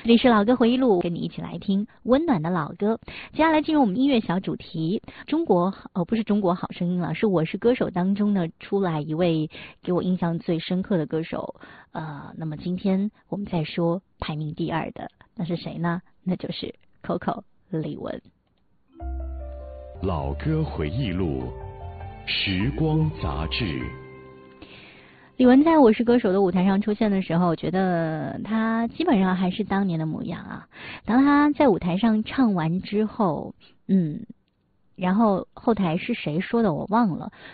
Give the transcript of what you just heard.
这里是老歌回忆录，跟你一起来听温暖的老歌。接下来进入我们音乐小主题，不是中国好声音了，是我是歌手当中呢出来一位给我印象最深刻的歌手。那么今天我们再说排名第2的，那是谁呢？那就是 Coco 李玟。 老歌回忆录，时光杂志。 李玟在我是歌手的舞台上出现的时候，我觉得她基本上还是当年的模样啊。当她在舞台上唱完之后，然后后台是谁说的我忘了，